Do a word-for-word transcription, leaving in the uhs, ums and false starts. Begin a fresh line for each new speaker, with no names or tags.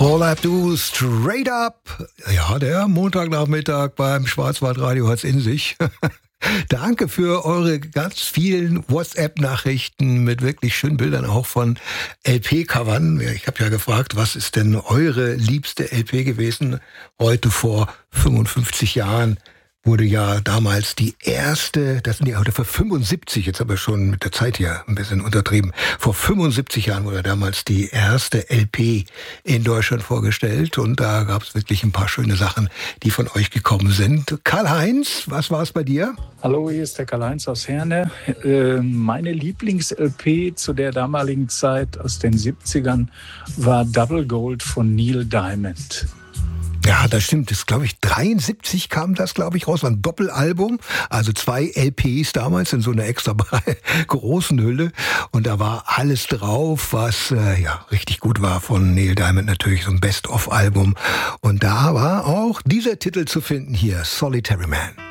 Paul Abdul, Straight Up. Ja, der Montagnachmittag beim Schwarzwaldradio hat's in sich. Danke für eure ganz vielen WhatsApp-Nachrichten mit wirklich schönen Bildern, auch von L P-Covern. Ich habe ja gefragt, was ist denn eure liebste L P gewesen? Heute vor fünfundfünfzig Jahren wurde ja damals die erste, das sind ja heute vor fünfundsiebzig, jetzt aber schon mit der Zeit hier ein bisschen untertrieben, vor fünfundsiebzig Jahren wurde damals die erste L P in Deutschland vorgestellt und da gab es wirklich ein paar schöne Sachen, die von euch gekommen sind. Karl-Heinz, was war es bei dir?
Hallo, hier ist der Karl-Heinz aus Herne. Äh, meine Lieblings-L P zu der damaligen Zeit aus den siebzigern war Double Gold von Neil Diamond.
Ja, das stimmt. Das glaube ich, dreiundsiebzig kam das, glaube ich, raus. War ein Doppelalbum. Also zwei L Ps damals in so einer extra großen Hülle. Und da war alles drauf, was äh, ja richtig gut war von Neil Diamond. Natürlich so ein Best-of-Album. Und da war auch dieser Titel zu finden hier, Solitary Man.